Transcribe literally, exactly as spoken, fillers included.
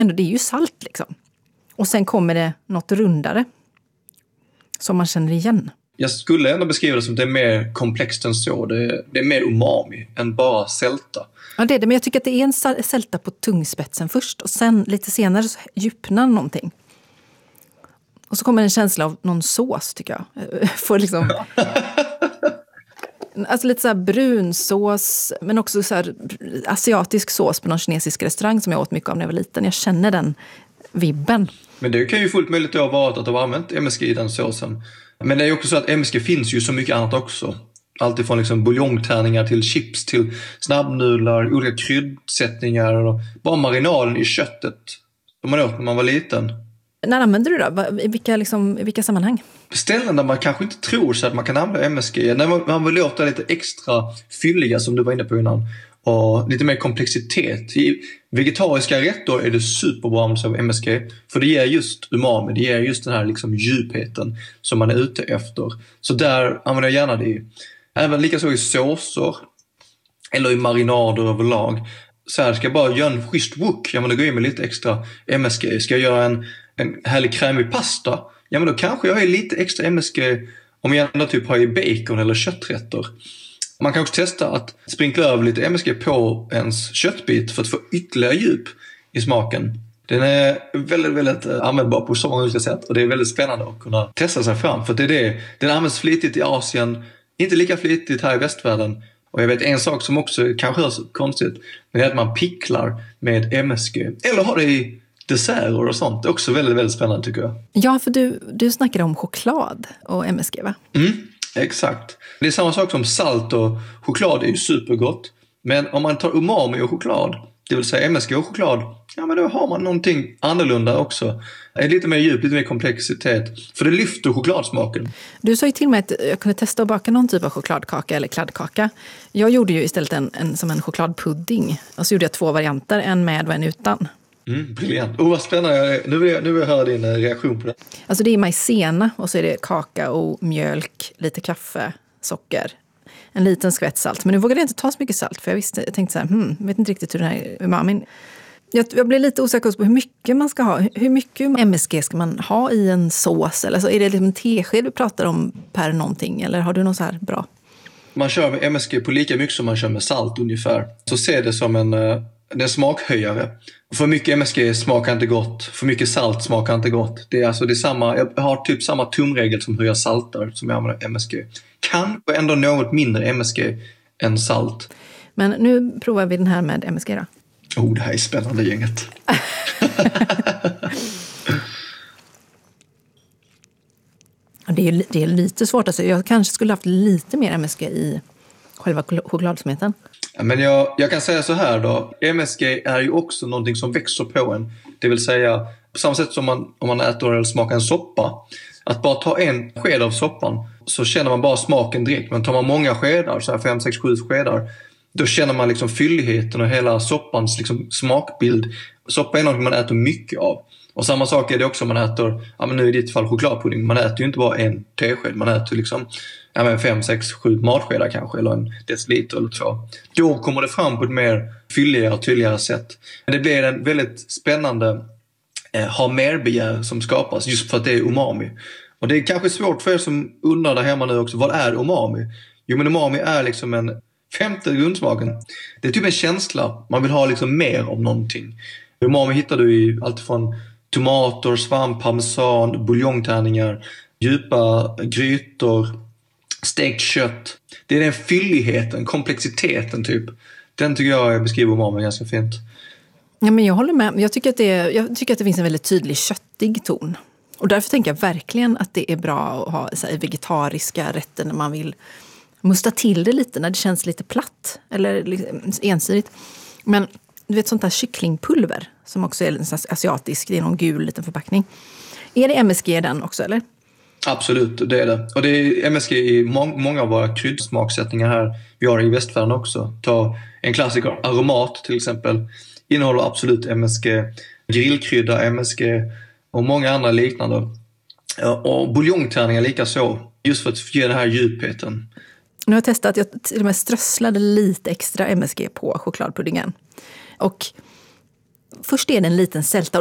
ändå, det är ju salt liksom. Och sen kommer det något rundare som man känner igen. Jag skulle ändå beskriva det som att det är mer komplext än så. Det är, det är mer umami än bara sälta. Ja, det är det. Men jag tycker att det är en sälta på tungspetsen först. Och sen lite senare så djupnar någonting. Och så kommer en känsla av någon sås, tycker jag. Får liksom... Alltså lite så här brunsås, men också så här asiatisk sås på någon kinesisk restaurang som jag åt mycket av när jag var liten. Jag känner den vibben. Men det kan ju fullt möjligt att ha varit att de har använt M S G i den såsen. Men det är ju också så att M S G finns ju så mycket annat också. Allt ifrån liksom buljongtärningar till chips till snabbnudlar, olika kryddsättningar och bara marinaden i köttet som man åt när man var liten. När använder du då? I vilka, liksom, i vilka sammanhang? Ställen där man kanske inte tror sig att man kan använda M S G. När man, man vill låta lite extra fylliga, som du var inne på innan. Och lite mer komplexitet. I vegetariska rätter är det superbra med M S G. För det ger just umami, det ger just den här liksom djupheten som man är ute efter. Så där använder jag gärna det. Även lika så i såser. Eller i marinader överlag. Så här, ska jag bara göra en schysst wok? Ja, men då går jag in med lite extra M S G. Ska jag göra en, en härlig krämig pasta? Ja, men då kanske jag har lite extra M S G om jag ändå typ har i bacon eller kötträtter. Man kan också testa att sprinkla över lite M S G på ens köttbit för att få ytterligare djup i smaken. Den är väldigt, väldigt användbar på så många olika sätt och det är väldigt spännande att kunna testa sig fram. För det är det. Den används flitigt i Asien, inte lika flitigt här i västvärlden. Och jag vet en sak som också kanske är så konstigt, men det är att man picklar med M S G. Eller har det i desserter och sånt. Det är också väldigt, väldigt spännande tycker jag. Ja, för du, du snackar om choklad och M S G, va? Mm, exakt. Det är samma sak som salt och choklad är ju supergott. Men om man tar umami och choklad, det vill säga M S G och choklad, ja men då har man någonting annorlunda också. Det är lite mer djup, lite mer komplexitet. För det lyfter chokladsmaken. Du sa ju till mig att jag kunde testa att baka någon typ av chokladkaka eller kladdkaka. Jag gjorde ju istället en, en, som en chokladpudding. Och så gjorde jag två varianter, en med och en utan. Mm, briljant. Oh, vad spännande. Nu vill, jag, nu vill jag höra din reaktion på det. Alltså det är majsena och så är det kakao, mjölk, lite kaffe, socker. En liten skvätt salt. Men nu vågade jag inte ta så mycket salt för jag, visste, jag tänkte så här, hmm, jag vet inte riktigt hur den här umamin... Jag, jag blir lite osäker på hur mycket man ska ha. Hur mycket M S G ska man ha i en sås? Eller så är det liksom en tesked vi pratar om per någonting? Eller har du något så här bra? Man kör med M S G på lika mycket som man kör med salt ungefär. Så ser det som en, en smakhöjare. För mycket M S G smakar inte gott. För mycket salt smakar inte gott. Det är alltså det är samma, jag har typ samma tumregel som hur jag saltar som jag använder M S G. Kanske ändå något mindre M S G än salt. Men nu provar vi den här med M S G då. Oh, det här är spännande gänget. det, är, det är lite svårt att säga. Jag kanske skulle haft lite mer M S G i själva chokladsmeten. Ja, men jag, jag kan säga så här då. M S G är ju också någonting som växer på en. Det vill säga, på samma sätt som man, om man äter eller smakar en soppa. Att bara ta en sked av soppan så känner man bara smaken direkt. Men tar man många skedar, så här fem, sex, sju skedar, då känner man liksom fylligheten och hela soppans liksom smakbild. Soppa är något man äter mycket av. Och samma sak är det också om man äter, ja men nu i ditt fall chokladpudding. Man äter ju inte bara en tesked, man äter liksom ja men fem, sex, sju matskedar kanske. Eller en deciliter eller två. Då kommer det fram på ett mer fylligare och tydligare sätt. Men det blir en väldigt spännande eh, ha mer begär som skapas just för att det är umami. Och det är kanske svårt för er som undrar där hemma nu också, vad är umami? Jo men umami är liksom en femte grundsmaken. Det är typ en känsla. Man vill ha liksom mer av någonting. Umami hittar du i allt från tomater, svamp, parmesan, buljongtärningar, djupa grytor, stekt kött. Det är den fylligheten, komplexiteten typ. Den tycker jag beskriver umami ganska fint. Ja, men jag håller med. Jag tycker, att det är, jag tycker att det finns en väldigt tydlig köttig ton. Och därför tänker jag verkligen att det är bra att ha så här, vegetariska rätter när man vill musta till det lite, när det känns lite platt eller liksom ensidigt. Men du vet sånt där kycklingpulver som också är en asiatisk, det är någon gul liten förpackning. Är det M S G den också eller? Absolut, det är det. Och det är M S G i må- många av våra kryddsmaksättningar här. Vi har det i västvärlden också. Ta en klassiker, aromat till exempel. Innehåller absolut M S G. Grillkrydda M S G och många andra liknande. Och buljongtärningar lika så. Just för att ge den här djupheten. Nu har jag testat att jag till och med strösslade lite extra M S G på chokladpuddingen. Och först är det en liten sälta.